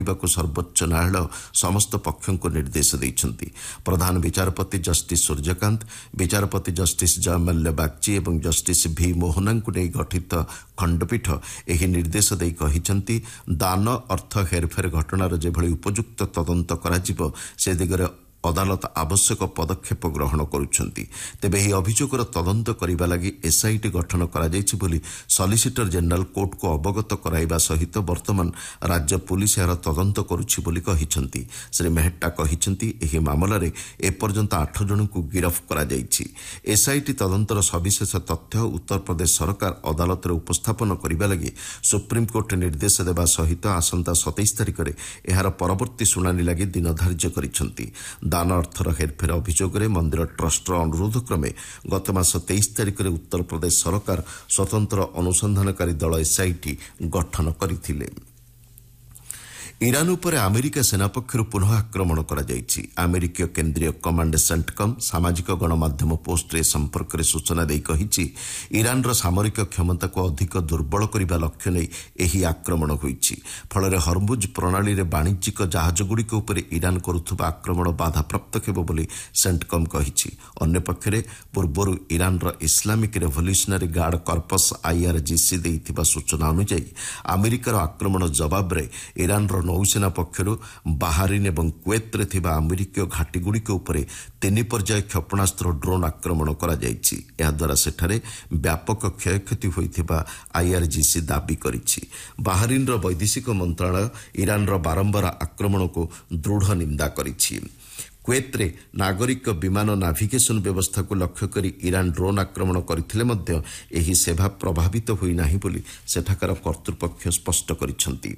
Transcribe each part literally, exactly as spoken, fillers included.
सर्वोच्च न्यायालय समस्त पक्षों को निर्देश देइछन्ति। प्रधान विचारपति जस्टिस सूर्यकांत, विचारपति जस्टिस जयमल्ल बागची एवं जस्टिस भी मोहना को नहीं गठित खंडपीठ एही निर्देश देई कहिछन्ति दान अर्थ हेरफेर घटनार जेभଳି उपयुक्त तदंत कराजिब से दिगरे अदालत आवश्यक पदक्षेप ग्रहण करुछन्ति। तेबे ଏହି ଅଭିଯୋଗର ତଦନ୍ତ କରିବା ଲାଗି ଏସ୍ଆଇଟି ଗଠନ କରାଯାଇଛି ବୋଲି ସଲିସିଟର ଜେନେରାଲ କୋର୍ଟକୁ ଅବଗତ କରାଇବା ସହିତ ବର୍ତ୍ତମାନ ରାଜ୍ୟ ପୁଲିସ ଏହାର ତଦନ୍ତ କରୁଛି ବୋଲି କହିଛନ୍ତି। ଶ୍ରୀ ମେହେଟ୍ଟା କହିଛନ୍ତି ଏହି ମାମଲାରେ ଏପର୍ଯ୍ୟନ୍ତ ଆଠ ଜଣଙ୍କୁ ଗିରଫ କରାଯାଇଛି। ଏସ୍ଆଇଟି ତଦନ୍ତର ସବିଶେଷ ତଥ୍ୟ ଉତ୍ତରପ୍ରଦେଶ ସରକାର ଅଦାଲତରେ ଉପସ୍ଥାପନ କରିବା ଲାଗି ସୁପ୍ରିମକୋର୍ଟ ନିର୍ଦ୍ଦେଶ ଦେବା ସହିତ ଆସନ୍ତା ସତେଇଶ ତାରିଖରେ ଏହାର ପରବର୍ତ୍ତୀ ଶୁଣାଣି ଲାଗି ଦିନ ଧାର୍ଯ୍ୟ କରିଛନ୍ତି। दान अर्थर हेरफेर अभियोगरे मंदिर ट्रस्टर अनुरोध क्रमे गत मास तेईस तारिख में उत्तर प्रदेश सरकार स्वतंत्र अनुसंधानकारी दल एसआईटी गठन करथिले। ईरान उपर अमेरिका सेना पक्षर पुनः आक्रमण करा जायछि। अमेरिकीय केंद्रीय कमांड सेंटकम सामाजिक गणमाध्यम पोस्ट रे संपर्क में सूचना दे कहिछि ईरान रो सामरिक क्षमता को अधिक दुर्बल करबा लक्ष्य नै एही आक्रमण होईछि। फଳରେ हरमुज प्रणाली रे वाणिज्यिक जहाजगुड़िक उपर ईरान करुथुबा आक्रमण बाधाप्राप्त हेबो बोली सेंटकम कहिछि। अन्य पक्षरे पूर्वरु ईरान रो Islamic revolutionary guard corpus IRGC देइथिबा सूचना अनुसार अमेरिकार आक्रमण जवाब रे ईरान रो नौसेना पक्षरु बाहरीन एवं कुवेत थिबा अमेरिकीय घाटीगुड़िक उपरे तीन पर्याय क्षेपणास्त्र ड्रोन आक्रमण करा जायछि। एहा द्वारा सेठारे व्यापक क्षयक्षति होइथिबा आईआरजीसी दाबी करिछि। बाहरीन रो वैदेशिक मंत्रालय ईरान रो बारंबार आक्रमण को दृढ़ निंदा करिछि। कुवेत्रे नागरिक विमान नाविगेशन व्यवस्था को लक्ष्य करी ईरान ड्रोन आक्रमण करथिले मध्य एही सेवा प्रभावित होई नाही बोली सेठाकार कर्तृपक्ष स्पष्ट करिसंती।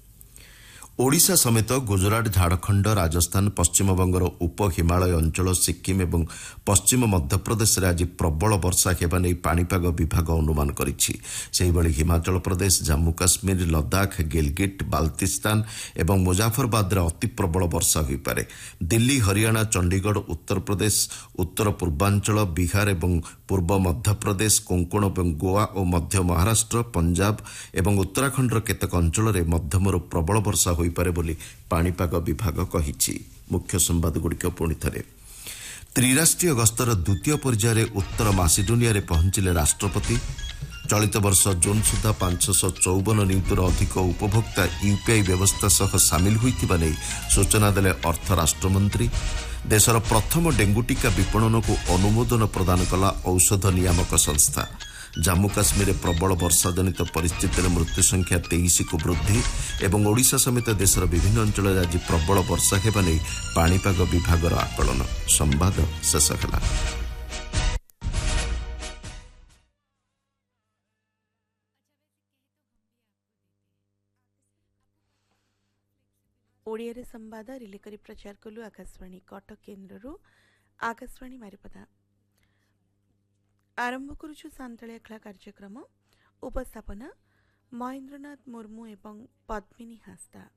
ओडिशा समेत गुजरात, झारखंड, राजस्थान, पश्चिमबंगर उप हिमालय अंचल, सिक्किम एवं पश्चिम मध्यप्रदेश आज प्रबल वर्षा हेबा नै पाणीपाग विभाग अनुमान करिछि। सेहिभଳି हिमाचल प्रदेश, जम्मू काश्मीर, लद्दाख, गिलगिट, बाल्तिस्तान एवं मुजाफरबाद रे अति प्रबल वर्षा होई पारे। दिल्ली, हरियाणा, चंडीगढ़, उत्तर प्रदेश, उत्तर पूर्वांचल, बिहार एवं पूर्व मध्यप्रदेश, कोंकण एवं गोवा और मध्य महाराष्ट्र, पंजाब एवं उत्तराखंड केतक अंचल रे मध्यमରୁ प्रबल वर्षा होई पारे बोली पाणीपाग विभाग कहिछि। मुख्य संवाद गुड़िक पुणी थे। त्रिराष्ट्रीय गस्तर द्वितीय पर्यायर उत्तर मासिडोनिया रे पहुंचिले राष्ट्रपति। चलित वर्ष जून सुधा पांचश चौवन नियुतर अधिक उपभोक्ता यूपीआई व्यवस्था सह सामिल होइथिबा नै सूचना देले अर्थ राष्ट्रमंत्री। देशर प्रथम डेंगू टीका विपणन को अनुमोदन प्रदान कला औषध नियामक संस्था। जम्मू काश्मीर में प्रबल वर्षा जनित परिस्थिति में मृत्यु संख्या तेईस को वृद्धि एवं ओडिशा समेत देशर विभिन्न अंचल आज प्रबल वर्षा हेबा नै पाणीपाग विभाग आकलन। संवाद शेष होला। ओडिया संवाद रिले करी प्रचार कलु आकाशवाणी कटक केन्द्र आकाशवाणी मारिपदा। आरंभ करुछु सांतळिया खेला कार्यक्रम। उपस्थापना महेंद्रनाथ मुर्मू एवं पद्मिनी हास्ता।